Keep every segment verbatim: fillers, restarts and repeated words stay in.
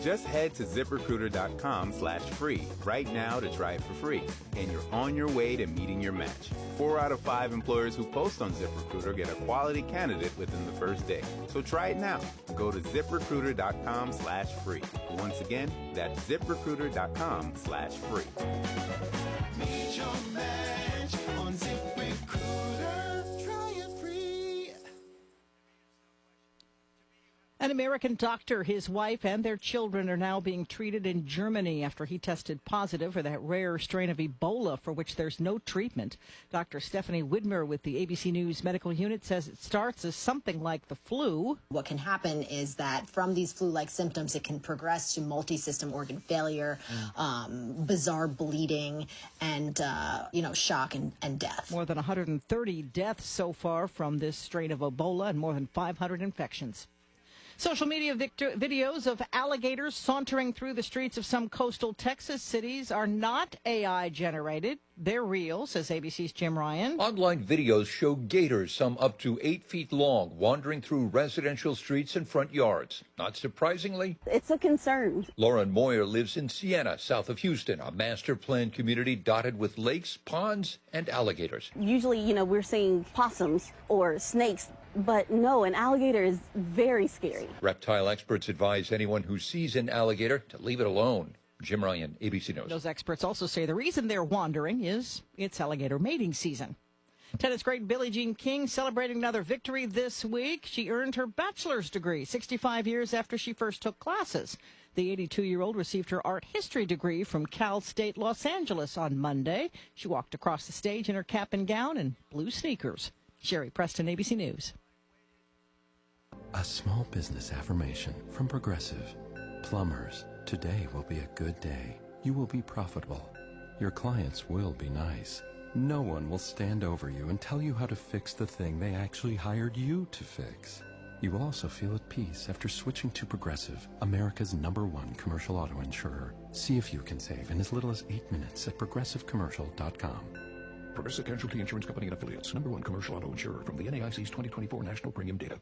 Just head to ZipRecruiter.com slash free right now to try it for free, and you're on your way to meeting your match. Four out of five employers who post on ZipRecruiter get a quality candidate within the first day. So try it now. Go to ZipRecruiter.com slash free. Once again, that's ZipRecruiter.com slash free. Meet your match on ZipRecruiter. Try it free. An American doctor, his wife, and their children are now being treated in Germany after he tested positive for that rare strain of Ebola for which there's no treatment. Doctor Stephanie Widmer with the A B C News Medical Unit says it starts as something like the flu. What can happen is that from these flu-like symptoms, it can progress to multi-system organ failure, mm. um, bizarre bleeding, and, uh, you know, shock and, and death. More than one hundred thirty deaths so far from this strain of Ebola and more than five hundred infections. Social media victor- videos of alligators sauntering through the streets of some coastal Texas cities are not A I generated. They're real, says A B C's Jim Ryan. Online videos show gators, some up to eight feet long, wandering through residential streets and front yards. Not surprisingly, it's a concern. Lauren Moyer lives in Siena, south of Houston, a master planned community dotted with lakes, ponds, and alligators. Usually, you know, we're seeing possums or snakes, but no, an alligator is very scary. Reptile experts advise anyone who sees an alligator to leave it alone. Jim Ryan, A B C News. Those experts also say the reason they're wandering is it's alligator mating season. Tennis great Billie Jean King celebrating another victory this week. She earned her bachelor's degree sixty-five years after she first took classes. The eighty-two-year-old received her art history degree from Cal State Los Angeles on Monday. She walked across the stage in her cap and gown and blue sneakers. Sherry Preston, A B C News. A small business affirmation from Progressive. Plumbers, today will be a good day. You will be profitable. Your clients will be nice. No one will stand over you and tell you how to fix the thing they actually hired you to fix. You will also feel at peace after switching to Progressive, America's number one commercial auto insurer. See if you can save in as little as eight minutes at progressive commercial dot com. Progressive Casualty Insurance Company and Affiliates, number one commercial auto insurer from the N A I C's twenty twenty-four National Premium Data.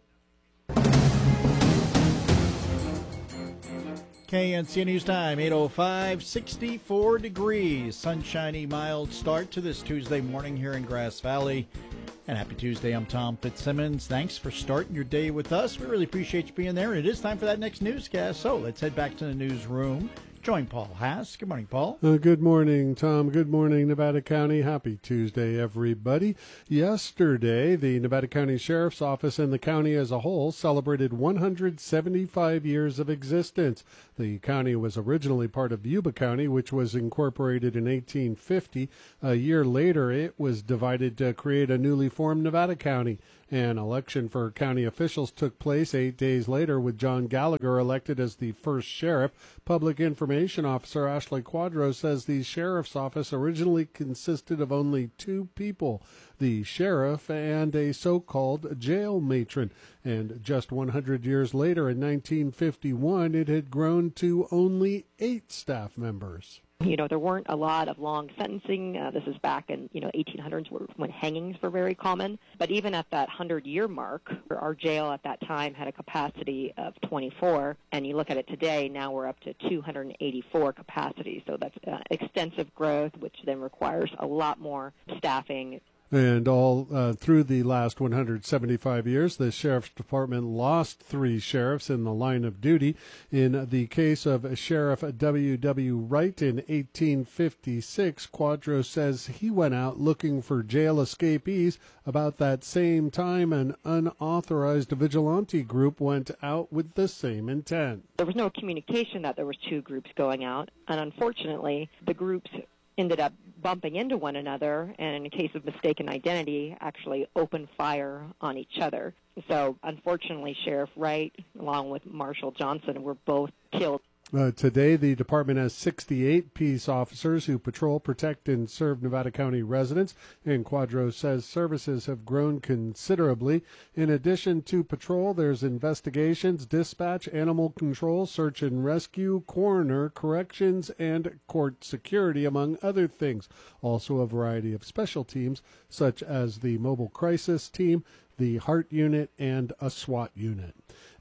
K N C N News Time, eight oh five, sixty-four degrees. Sunshiny, mild start to this Tuesday morning here in Grass Valley. And happy Tuesday, I'm Tom Fitzsimmons. Thanks for starting your day with us. We really appreciate you being there. It is time for that next newscast, so let's head back to the newsroom. Join Paul Haas. Good morning, Paul. Uh, good morning, Tom. Good morning, Nevada County. Happy Tuesday, everybody. Yesterday, the Nevada County Sheriff's Office and the county as a whole celebrated one hundred seventy-five years of existence. The county was originally part of Yuba County, which was incorporated in eighteen fifty. A year later, it was divided to create a newly formed Nevada County. An election for county officials took place eight days later with John Gallagher elected as the first sheriff. Public Information Officer Ashley Quadro says the sheriff's office originally consisted of only two people, the sheriff and a so-called jail matron. And just one hundred years later, in nineteen fifty-one, it had grown to only eight staff members. You know, there weren't a lot of long sentencing. Uh, this is back in, you know, eighteen hundreds when hangings were very common. But even at that hundred-year mark, our jail at that time had a capacity of twenty-four. And you look at it today, now we're up to two hundred eighty-four capacity. So that's uh, extensive growth, which then requires a lot more staffing. And all uh, through the last one hundred seventy-five years, the Sheriff's Department lost three sheriffs in the line of duty. In the case of Sheriff W W. Wright in eighteen fifty-six, Quadro says he went out looking for jail escapees. About that same time, an unauthorized vigilante group went out with the same intent. There was no communication that there was two groups going out, and unfortunately, the groups ended up bumping into one another, and in a case of mistaken identity, actually opened fire on each other. So, unfortunately, Sheriff Wright, along with Marshal Johnson, were both killed. Uh, today, the department has sixty-eight peace officers who patrol, protect, and serve Nevada County residents, and Quadro says services have grown considerably. In addition to patrol, there's investigations, dispatch, animal control, search and rescue, coroner, corrections, and court security, among other things. Also a variety of special teams, such as the mobile crisis team, the HART unit, and a SWAT unit.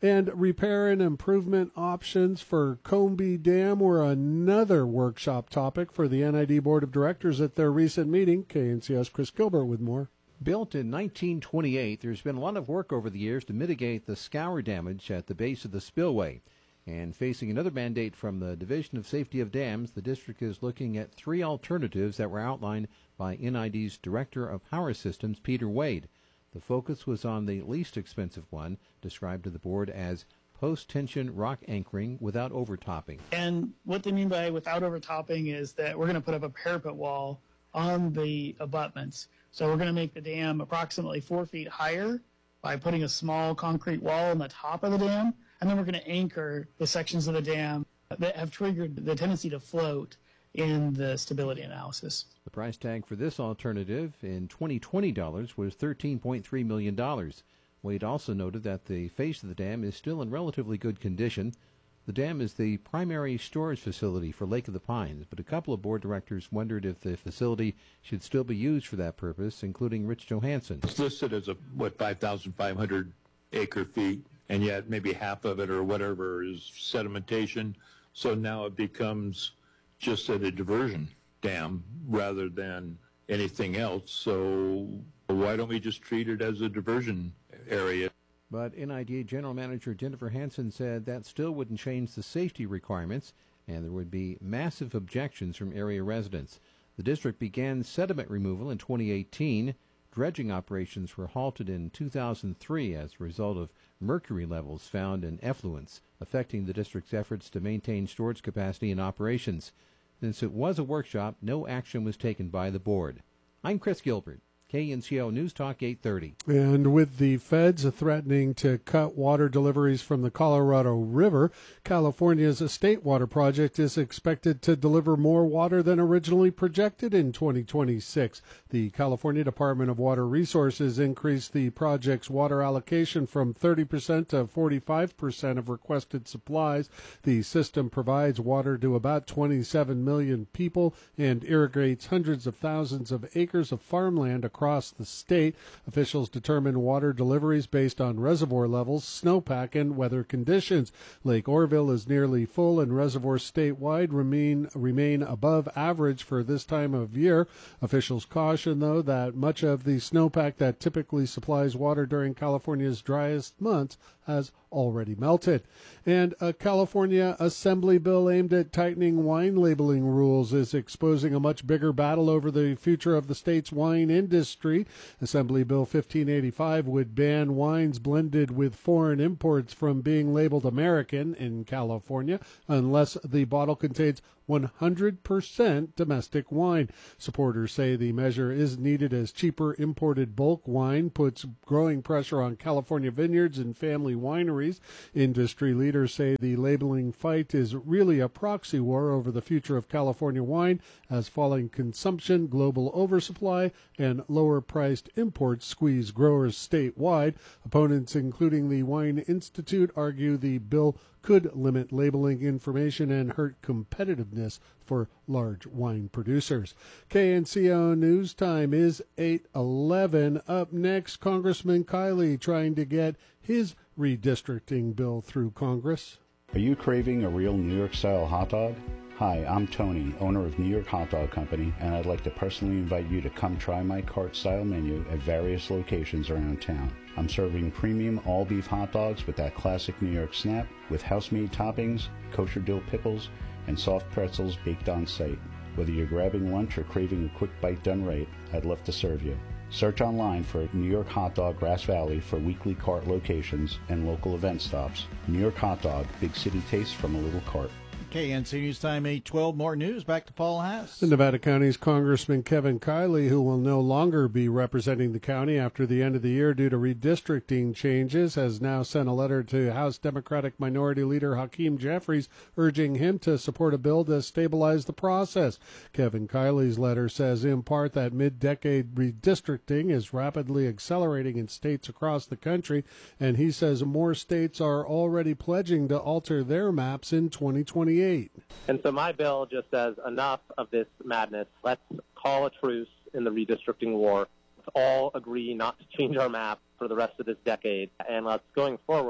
And repair and improvement options for Combie Dam were another workshop topic for the N I D Board of Directors at their recent meeting. K N C S Chris Gilbert with more. Built in nineteen twenty-eight, there's been a lot of work over the years to mitigate the scour damage at the base of the spillway. And facing another mandate from the Division of Safety of Dams, the district is looking at three alternatives that were outlined by N I D's Director of Power Systems, Peter Wade. The focus was on the least expensive one, described to the board as post-tension rock anchoring without overtopping. And what they mean by without overtopping is that we're going to put up a parapet wall on the abutments. So we're going to make the dam approximately four feet higher by putting a small concrete wall on the top of the dam, and then we're going to anchor the sections of the dam that have triggered the tendency to float in the stability analysis. The price tag for this alternative in twenty twenty dollars was thirteen point three million dollars. Wade also noted that the face of the dam is still in relatively good condition. The dam is the primary storage facility for Lake of the Pines, but a couple of board directors wondered if the facility should still be used for that purpose, including Rich Johansson. It's listed as a, what, five thousand five hundred acre feet, and yet maybe half of it or whatever is sedimentation. So now it becomes just a diversion dam rather than anything else. So why don't we just treat it as a diversion area? But N I D A General Manager Jennifer Hansen said that still wouldn't change the safety requirements, and there would be massive objections from area residents. The district began sediment removal in twenty eighteen. Dredging operations were halted in two thousand three as a result of mercury levels found in effluents, affecting the district's efforts to maintain storage capacity and operations. Since it was a workshop, no action was taken by the board. I'm Chris Gilbert, K N C O News Talk eight thirty. And with the feds threatening to cut water deliveries from the Colorado River, California's State Water Project is expected to deliver more water than originally projected in twenty twenty-six. The California Department of Water Resources increased the project's water allocation from thirty percent to forty-five percent of requested supplies. The system provides water to about twenty-seven million people and irrigates hundreds of thousands of acres of farmland across Across the state. Officials determine water deliveries based on reservoir levels, snowpack, and weather conditions. Lake Oroville is nearly full, and reservoirs statewide remain remain above average for this time of year. Officials caution, though, that much of the snowpack that typically supplies water during California's driest months has already melted. And a California Assembly bill aimed at tightening wine labeling rules is exposing a much bigger battle over the future of the state's wine industry. Assembly Bill fifteen eighty-five would ban wines blended with foreign imports from being labeled American in California unless the bottle contains one hundred percent domestic wine. Supporters say the measure is needed as cheaper imported bulk wine puts growing pressure on California vineyards and family wineries. Industry leaders say the labeling fight is really a proxy war over the future of California wine as falling consumption, global oversupply, and lower-priced imports squeeze growers statewide. Opponents, including the Wine Institute, argue the bill could limit labeling information and hurt competitiveness for large wine producers. K N C O News Time is eight eleven. Up next, Congressman Kiley trying to get his redistricting bill through Congress. Are you craving a real New York-style hot dog? Hi, I'm Tony, owner of New York Hot Dog Company, and I'd like to personally invite you to come try my cart-style menu at various locations around town. I'm serving premium all-beef hot dogs with that classic New York snap, with house-made toppings, kosher dill pickles, and soft pretzels baked on site. Whether you're grabbing lunch or craving a quick bite done right, I'd love to serve you. Search online for New York Hot Dog Grass Valley for weekly cart locations and local event stops. New York Hot Dog, big city taste from a little cart. K N C News Time eight twelve. More news. Back to Paul Haas. The Nevada County's Congressman Kevin Kiley, who will no longer be representing the county after the end of the year due to redistricting changes, has now sent a letter to House Democratic Minority Leader Hakeem Jeffries urging him to support a bill to stabilize the process. Kevin Kiley's letter says in part that mid-decade redistricting is rapidly accelerating in states across the country, and he says more states are already pledging to alter their maps in twenty twenty-eight. And so my bill just says enough of this madness. Let's call a truce in the redistricting war. Let's all agree not to change our map for the rest of this decade. And let's, going forward,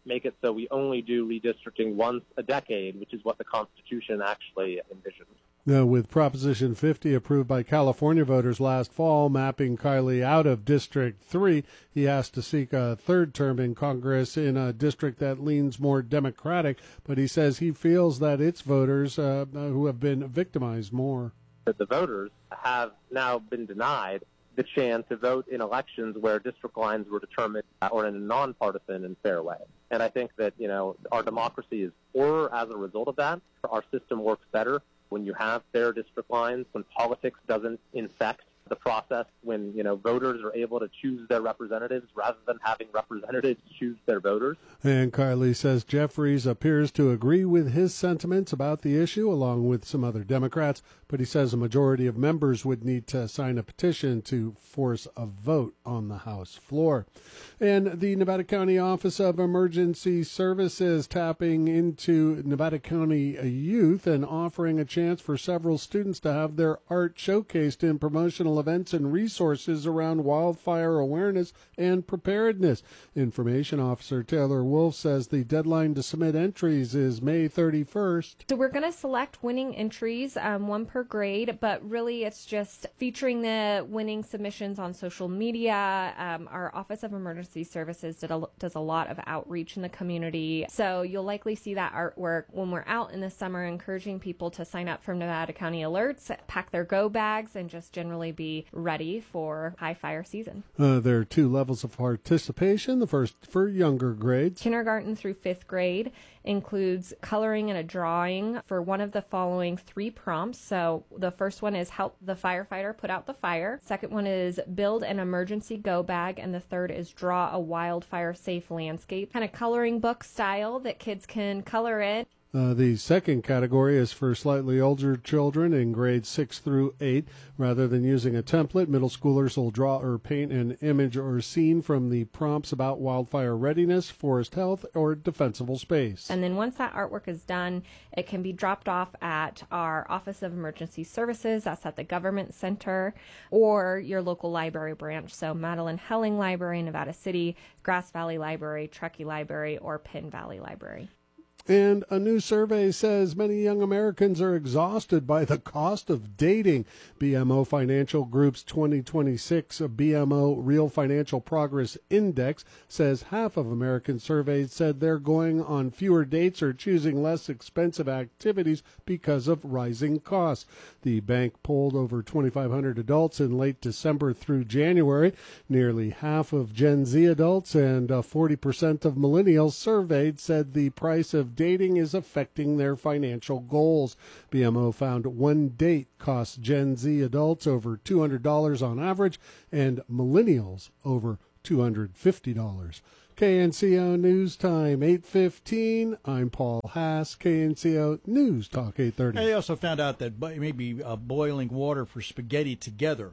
make it so we only do redistricting once a decade, which is what the Constitution actually envisions. Now, with Proposition fifty approved by California voters last fall, mapping Kiley out of District three, he has to seek a third term in Congress in a district that leans more Democratic, but he says he feels that its voters uh, who have been victimized more. That the voters have now been denied the chance to vote in elections where district lines were determined uh, or in a nonpartisan and fair way. And I think that, you know, our democracy is poorer as a result of that. Our system works better when you have fair district lines, when politics doesn't infect the process, when, you know, voters are able to choose their representatives rather than having representatives choose their voters. And Kiley says Jeffries appears to agree with his sentiments about the issue, along with some other Democrats, but he says a majority of members would need to sign a petition to force a vote on the House floor. And the Nevada County Office of Emergency Services tapping into Nevada County youth and offering a chance for several students to have their art showcased in promotional events and resources around wildfire awareness and preparedness. Information Officer Taylor Wolf says the deadline to submit entries is May thirty-first. So we're going to select winning entries, um, one per grade, but really it's just featuring the winning submissions on social media. Um, our Office of Emergency Services did a, does a lot of outreach in the community. So you'll likely see that artwork when we're out in the summer, encouraging people to sign up for Nevada County Alerts, pack their go bags, and just generally be ready for high fire season. Uh, there are two levels of participation. The first for younger grades. Kindergarten through fifth grade includes coloring and a drawing for one of the following three prompts. So the first one is help the firefighter put out the fire. Second one is build an emergency go bag. And the third is draw a wildfire safe landscape. Kind of coloring book style that kids can color in. Uh, the second category is for slightly older children in grades six through eight. Rather than using a template, middle schoolers will draw or paint an image or scene from the prompts about wildfire readiness, forest health, or defensible space. And then once that artwork is done, it can be dropped off at our Office of Emergency Services. That's at the Government Center, or your local library branch. So Madeline Helling Library, Nevada City, Grass Valley Library, Truckee Library, or Penn Valley Library. And a new survey says many young Americans are exhausted by the cost of dating. B M O Financial Group's twenty twenty-six B M O Real Financial Progress Index says half of Americans surveyed said they're going on fewer dates or choosing less expensive activities because of rising costs. The bank polled over twenty-five hundred adults in late December through January. Nearly half of Gen Z adults and uh, forty percent of millennials surveyed said the price of dating is affecting their financial goals. B M O found one date costs Gen Z adults over two hundred dollars on average and millennials over two hundred fifty dollars. K N C O News Time, eight fifteen. I'm Paul Haas, K N C O News Talk eight thirty. And they also found out that bo- maybe uh, boiling water for spaghetti together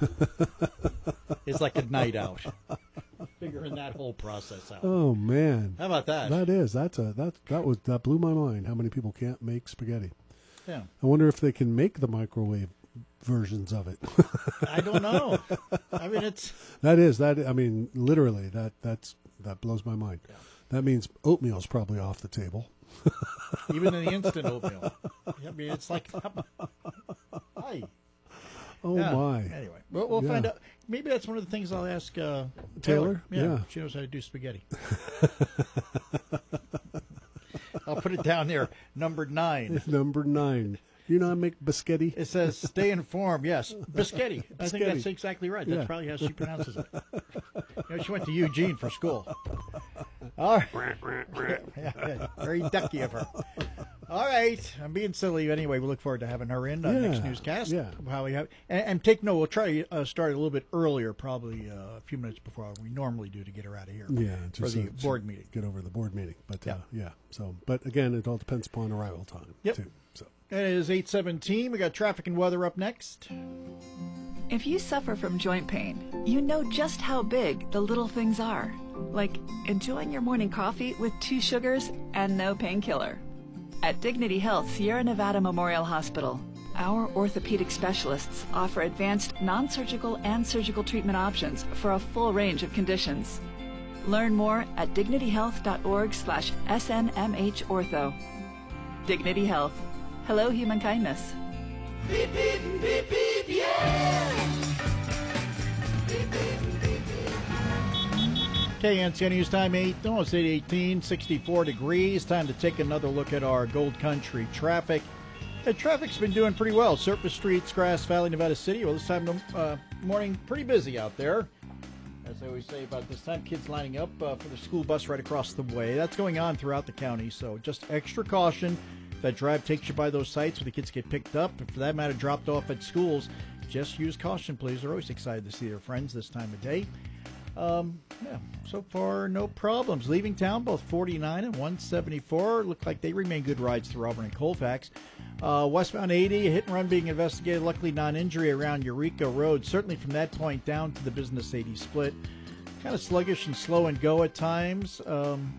is like a night out. Figuring that whole process out. Oh man, how about that? That is that's a that that was that blew my mind. How many people can't make spaghetti? Yeah, I wonder if they can make the microwave versions of it. I don't know. I mean, it's that is that. I mean, literally that that's that blows my mind. Yeah. That means oatmeal's probably off the table. Even in the instant oatmeal. I mean, it's like. Hi. Oh yeah. my! Anyway, we'll, we'll yeah. find out. Maybe that's one of the things I'll ask uh, Taylor. Taylor. Yeah, yeah, she knows how to do spaghetti. I'll put it down there, number nine. Number nine. You know how to make biscotti? It says stay informed. Yes, biscotti. I think Biscotti. that's exactly right. That's Yeah. probably how she pronounces it. You know, she went to Eugene for school. All right. yeah, yeah, very ducky of her. All right, I'm being silly anyway. We look forward to having her in uh, Yeah, next newscast. yeah. How we have and, and take note. We'll try to uh, start a little bit earlier, probably uh, a few minutes before we normally do, to get her out of here. Yeah, for just the so- board meeting. Get over the board meeting, but Yeah. uh, yeah. So, but again, it all depends upon arrival time. Yep. Too, so. It is eight seventeen. We got traffic and weather up next. If you suffer from joint pain, you know just how big the little things are, like enjoying your morning coffee with two sugars and no painkiller. At Dignity Health Sierra Nevada Memorial Hospital, our orthopedic specialists offer advanced non-surgical and surgical treatment options for a full range of conditions. Learn more at dignityhealth.org slash snmhortho. Dignity Health. Hello, human kindness. Beep, beep, beep, beep, yeah! Beep, beep, beep, K N C News time, eight, almost eight eighteen, sixty-four degrees. Time to take another look at our Gold Country traffic. The traffic's been doing pretty well. Surface streets, Grass Valley, Nevada City. Well, this time of the uh, morning, pretty busy out there. As I always say about this time, kids lining up uh, for the school bus right across the way. That's going on throughout the county, so just extra caution. If that drive takes you by those sites where the kids get picked up, and for that matter, dropped off at schools, just use caution, please. They're always excited to see their friends this time of day. Um, yeah, so far, no problems. Leaving town, both forty-nine and one seventy-four. Look like they remain good rides through Auburn and Colfax. Uh, westbound eighty, a hit and run being investigated. Luckily, non-injury around Eureka Road. Certainly from that point down to the Business eighty split. Kind of sluggish and slow and go at times. Um,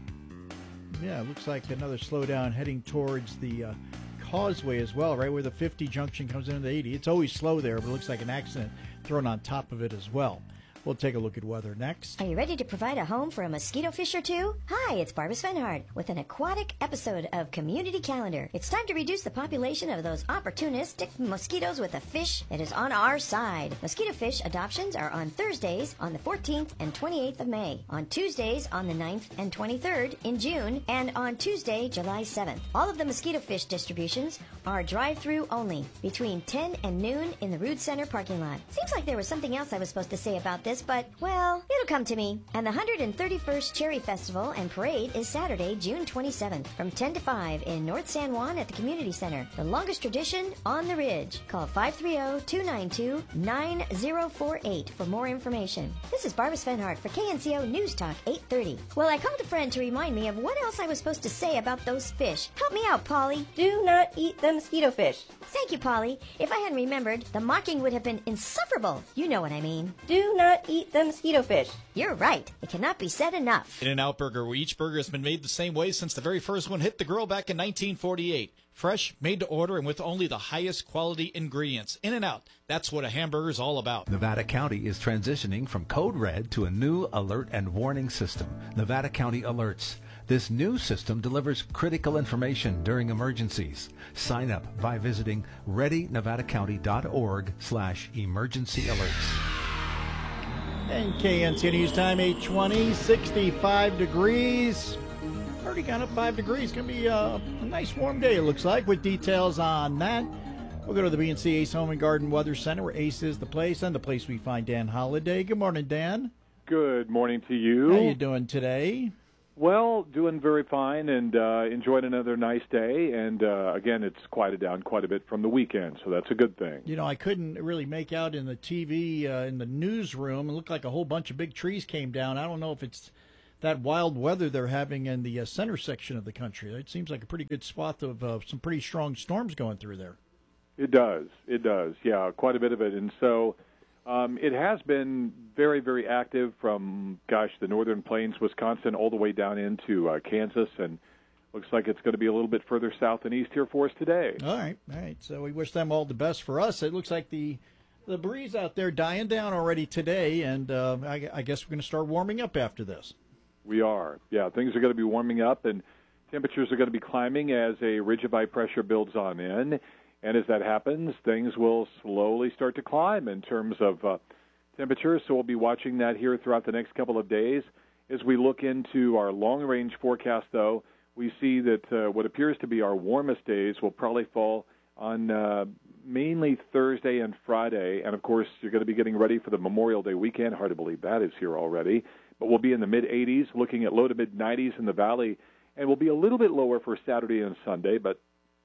yeah, it looks like another slowdown heading towards the uh, Causeway as well, right where the fifty junction comes into the eighty. It's always slow there, but it looks like an accident thrown on top of it as well. We'll take a look at weather next. Are you ready to provide a home for a mosquito fish or two? Hi, it's Barbara Svenhard with an aquatic episode of Community Calendar. It's time to reduce the population of those opportunistic mosquitoes with a fish that is on our side. Mosquito fish adoptions are on Thursdays on the fourteenth and twenty-eighth of May, on Tuesdays on the ninth and twenty-third in June, and on Tuesday, July seventh. All of the mosquito fish distributions are drive-through only between ten and noon in the Rood Center parking lot. Seems like there was something else I was supposed to say about this, but, well, it'll come to me. And the one hundred thirty-first Cherry Festival and Parade is Saturday, June twenty-seventh, from ten to five in North San Juan at the Community Center. The longest tradition on the Ridge. Call five three zero, two nine two, nine zero four eight for more information. This is Barbara Svenhart for K N C O News Talk eight thirty. Well, I called a friend to remind me of what else I was supposed to say about those fish. Help me out, Polly. Do not eat the mosquito fish. Thank you, Polly. If I hadn't remembered, the mocking would have been insufferable. You know what I mean. Do not eat the mosquito fish. You're right. It cannot be said enough. In-N-Out Burger, where each burger has been made the same way since the very first one hit the grill back in nineteen forty-eight. Fresh, made to order, and with only the highest quality ingredients. In-N-Out, that's what a hamburger is all about. Nevada County is transitioning from Code Red to a new alert and warning system, Nevada County Alerts. This new system delivers critical information during emergencies. Sign up by visiting ready nevada county dot org slash emergency alerts. And K N C News time, eight twenty, sixty-five degrees. Already gone up five degrees. Going to be uh, a nice warm day, it looks like, with details on that. We'll go to the B and C Ace Home and Garden Weather Center, where Ace is the place, and the place we find Dan Holliday. Good morning, Dan. Good morning to you. How you doing today? Well, doing very fine, and uh, enjoyed another nice day. And uh, again, it's quieted down quite a bit from the weekend, so that's a good thing. You know, I couldn't really make out in the T V uh, in the newsroom. It looked like a whole bunch of big trees came down. I don't know if it's that wild weather they're having in the uh, center section of the country. It seems like a pretty good swath of uh, some pretty strong storms going through there. It does. It does. Yeah, quite a bit of it. And so um, it has been very, very active from, gosh, the northern plains, Wisconsin, all the way down into uh, Kansas. And looks like it's going to be a little bit further south and east here for us today. All right. All right. So we wish them all the best. For us, it looks like the the breeze out there dying down already today. And uh, I, I guess we're going to start warming up after this. We are. Yeah, things are going to be warming up, and temperatures are going to be climbing as a ridge of high pressure builds on in. And as that happens, things will slowly start to climb in terms of uh, temperatures. So we'll be watching that here throughout the next couple of days. As we look into our long-range forecast, though, we see that uh, what appears to be our warmest days will probably fall on uh, mainly Thursday and Friday. And, of course, you're going to be getting ready for the Memorial Day weekend. Hard to believe that is here already. But we'll be in the mid-eighties, looking at low to mid-nineties in the valley. And we'll be a little bit lower for Saturday and Sunday, but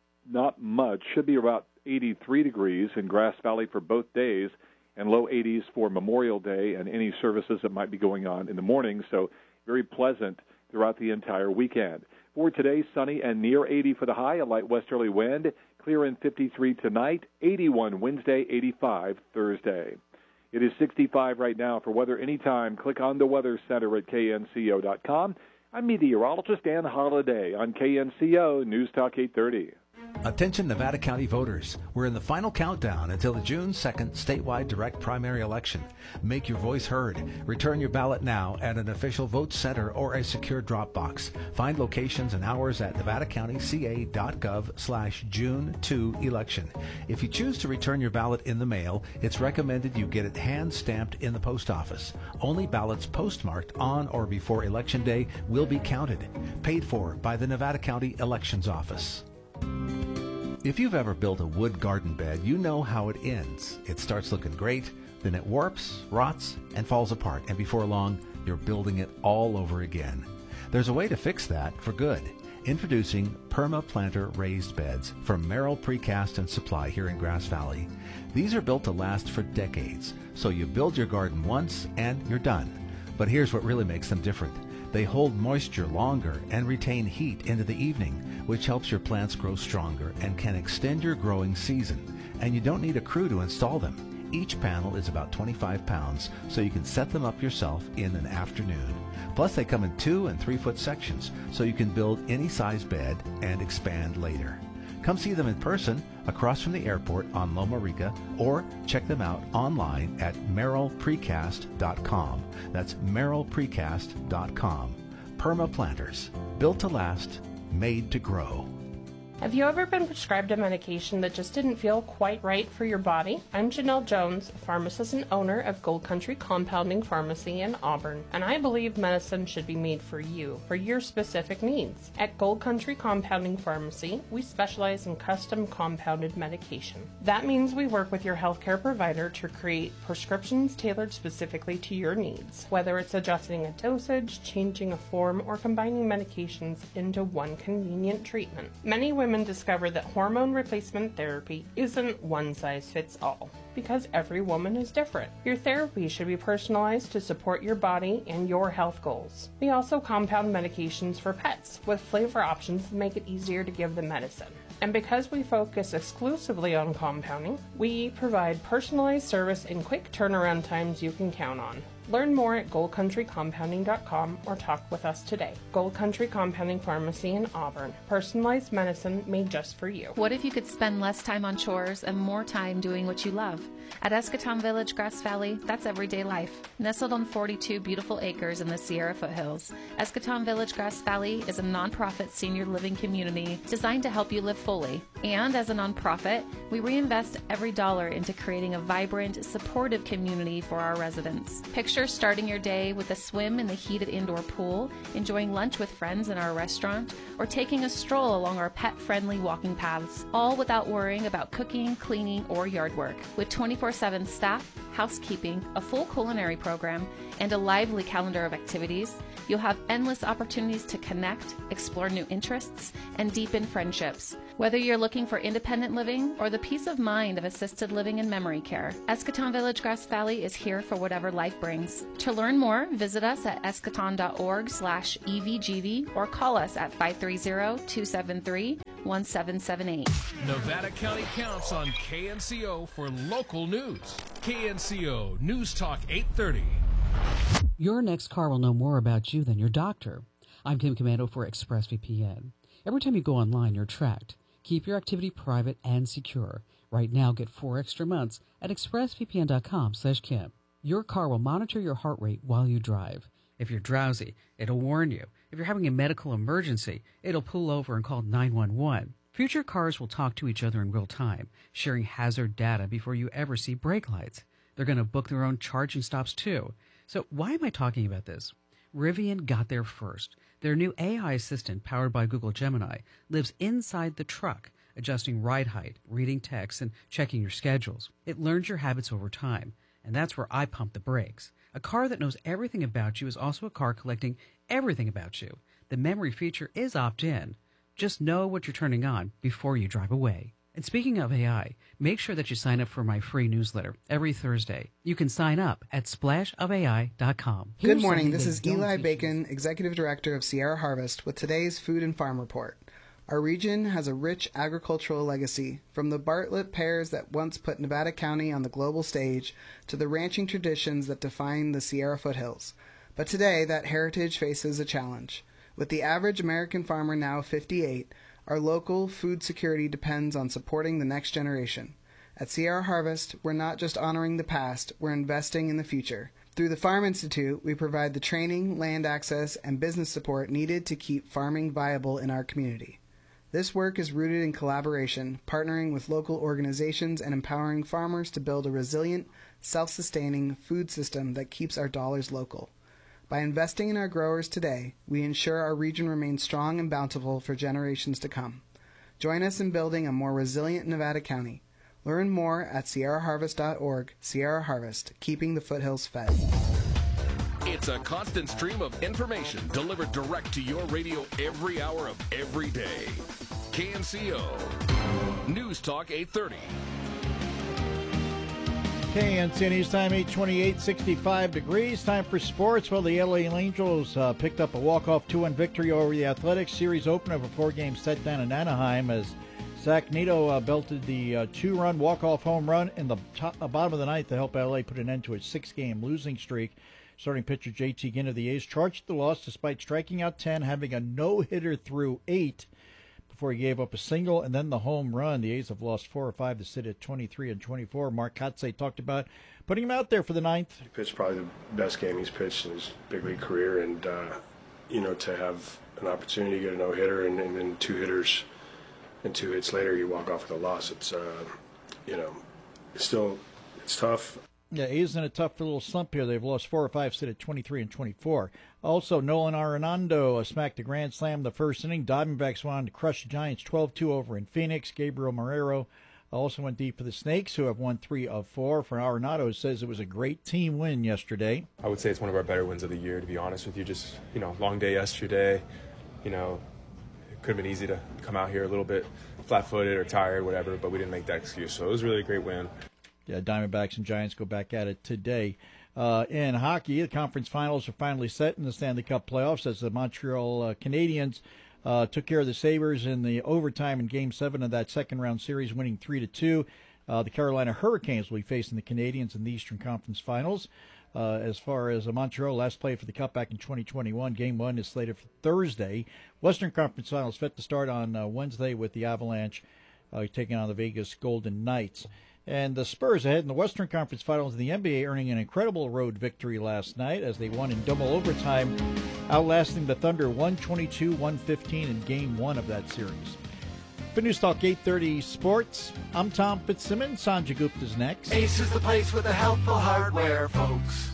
not much. Should be about eighty-three degrees in Grass Valley for both days, and low eighties for Memorial Day and any services that might be going on in the morning. So very pleasant throughout the entire weekend. For today, sunny and near eighty for the high, a light westerly wind, clear and fifty-three tonight, eighty-one Wednesday, eighty-five Thursday. It is sixty-five right now. For weather anytime, click on the Weather Center at K N C O dot com. I'm meteorologist Dan Holliday on K N C O News Talk eight thirty. Attention Nevada County voters. We're in the final countdown until the June second statewide direct primary election. Make your voice heard. Return your ballot now at an official vote center or a secure drop box. Find locations and hours at nevada county c a dot gov slash June second election. If you choose to return your ballot in the mail, it's recommended you get it hand-stamped in the post office. Only ballots postmarked on or before Election Day will be counted. Paid for by the Nevada County Elections Office. If you've ever built a wood garden bed, you know how it ends. It starts looking great, then it warps, rots, and falls apart, and before long, you're building it all over again. There's a way to fix that for good. Introducing PermaPlanter raised beds from Merrill Precast and Supply here in Grass Valley. These are built to last for decades, so you build your garden once and you're done. But here's what really makes them different. They hold moisture longer and retain heat into the evening, which helps your plants grow stronger and can extend your growing season. And you don't need a crew to install them. Each panel is about twenty-five pounds, so you can set them up yourself in an afternoon. Plus, they come in two and three foot sections, so you can build any size bed and expand later. Come see them in person across from the airport on Loma Rica, or check them out online at merrill precast dot com. That's merrill precast dot com. PermaPlanters, built to last, made to grow. Have you ever been prescribed a medication that just didn't feel quite right for your body? I'm Janelle Jones, pharmacist and owner of Gold Country Compounding Pharmacy in Auburn, and I believe medicine should be made for you, for your specific needs. At Gold Country Compounding Pharmacy, we specialize in custom compounded medication. That means we work with your healthcare provider to create prescriptions tailored specifically to your needs, whether it's adjusting a dosage, changing a form, or combining medications into one convenient treatment. Many women Women discover that hormone replacement therapy isn't one size fits all, because every woman is different. Your therapy should be personalized to support your body and your health goals. We also compound medications for pets with flavor options that make it easier to give the medicine. And because we focus exclusively on compounding, we provide personalized service and quick turnaround times you can count on. Learn more at gold country compounding dot com or talk with us today. Gold Country Compounding Pharmacy in Auburn. Personalized medicine made just for you. What if you could spend less time on chores and more time doing what you love? At Escatón Village, Grass Valley, that's everyday life. Nestled on forty-two beautiful acres in the Sierra foothills, Escatón Village, Grass Valley is a nonprofit senior living community designed to help you live fully. And as a nonprofit, we reinvest every dollar into creating a vibrant, supportive community for our residents. Picture starting your day with a swim in the heated indoor pool, enjoying lunch with friends in our restaurant, or taking a stroll along our pet-friendly walking paths, all without worrying about cooking, cleaning, or yard work. With twenty-four seven staff, housekeeping, a full culinary program, and a lively calendar of activities, you'll have endless opportunities to connect, explore new interests, and deepen friendships. Whether you're looking for independent living or the peace of mind of assisted living and memory care, Escatón Village, Grass Valley is here for whatever life brings. To learn more, visit us at escaton.org slash evgv or call us at five three zero, two seven three, one seven seven eight. Nevada County counts on K N C O for local news. K N C O News Talk eight thirty. Your next car will know more about you than your doctor. I'm Kim Commando for ExpressVPN. Every time you go online, you're tracked. Keep your activity private and secure. Right now, get four extra months at expressvpn.com slash Kim. Your car will monitor your heart rate while you drive. If you're drowsy, it'll warn you. If you're having a medical emergency, it'll pull over and call nine one one. Future cars will talk to each other in real time, sharing hazard data before you ever see brake lights. They're going to book their own charging stops too. So why am I talking about this? Rivian got there first. Their new A I assistant, powered by Google Gemini, lives inside the truck, adjusting ride height, reading text, and checking your schedules. It learns your habits over time, and that's where I pump the brakes. A car that knows everything about you is also a car collecting everything about you. The memory feature is opt-in. Just know what you're turning on before you drive away. And speaking of A I, make sure that you sign up for my free newsletter every Thursday. You can sign up at splash of A I dot com. Good morning. This is Eli Bacon, Executive Director of Sierra Harvest, with today's Food and Farm Report. Our region has a rich agricultural legacy, from the Bartlett pears that once put Nevada County on the global stage to the ranching traditions that define the Sierra foothills. But today, that heritage faces a challenge. With the average American farmer now fifty-eight, Our local food security depends on supporting the next generation. At Sierra Harvest, we're not just honoring the past, we're investing in the future. Through the Farm Institute, we provide the training, land access, and business support needed to keep farming viable in our community. This work is rooted in collaboration, partnering with local organizations and empowering farmers to build a resilient, self-sustaining food system that keeps our dollars local. By investing in our growers today, we ensure our region remains strong and bountiful for generations to come. Join us in building a more resilient Nevada County. Learn more at sierra harvest dot org. Sierra Harvest, keeping the foothills fed. It's a constant stream of information delivered direct to your radio every hour of every day. K N C O News Talk eight thirty. K N C O News Time, eight twenty-eight, sixty-five degrees. Time for sports. Well, the L A Angels uh, picked up a walk-off two one victory over the Athletics. Series opener of a four-game set down in Anaheim as Zach Neto uh, belted the uh, two-run walk-off home run in the top, uh, bottom of the ninth to help L A put an end to its six-game losing streak. Starting pitcher J T Ginn of the A's charged the loss despite striking out ten, having a no-hitter through eight before he gave up a single and then the home run. The A's have lost four or five to sit at twenty-three and twenty-four. Mark Kotsay talked about putting him out there for the ninth. He pitched probably the best game he's pitched in his big league career, and uh, you know, to have an opportunity to get a no-hitter and, and then two hitters and two hits later you walk off with a loss. It's uh, you know, it's still it's tough. Yeah, A's in a tough little slump here. They've lost four or five, sit at twenty-three and twenty-four. Also, Nolan Arenado uh, smacked a grand slam the first inning. Diamondbacks went on to crush the Giants twelve two over in Phoenix. Gabriel Marrero also went deep for the Snakes, who have won three of four. For Arenado, says it was a great team win yesterday. I would say it's one of our better wins of the year, to be honest with you. Just, you know, long day yesterday. You know, it could have been easy to come out here a little bit flat-footed or tired, whatever, but we didn't make that excuse. So it was really a great win. Yeah, Diamondbacks and Giants go back at it today. Uh, in hockey, the conference finals are finally set in the Stanley Cup playoffs as the Montreal uh, Canadiens uh, took care of the Sabres in the overtime in Game seven of that second-round series, winning three to two. Uh, the Carolina Hurricanes will be facing the Canadiens in the Eastern Conference Finals. Uh, as far as uh, Montreal, last played for the Cup back in twenty twenty-one. Game one is slated for Thursday. Western Conference Finals set to start on uh, Wednesday with the Avalanche uh, taking on the Vegas Golden Knights. And the Spurs ahead in the Western Conference Finals in the N B A, earning an incredible road victory last night as they won in double overtime, outlasting the Thunder one twenty-two one fifteen in Game one of that series. For News Talk eight thirty Sports, I'm Tom Fitzsimmons. Sanjay Gupta's next. Ace is the place with the helpful hardware, folks.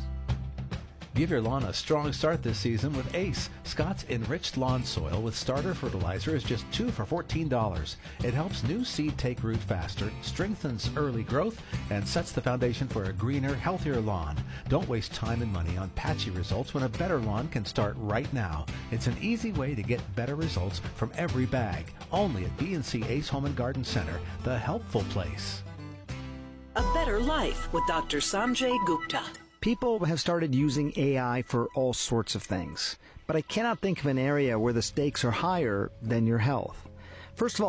Give your lawn a strong start this season with Ace. Scott's enriched lawn soil with starter fertilizer is just two for fourteen dollars. It helps new seed take root faster, strengthens early growth, and sets the foundation for a greener, healthier lawn. Don't waste time and money on patchy results when a better lawn can start right now. It's an easy way to get better results from every bag. Only at B and C Ace Home and Garden Center, the helpful place. A better life with Doctor Sanjay Gupta. People have started using A I for all sorts of things, but I cannot think of an area where the stakes are higher than your health. First of all,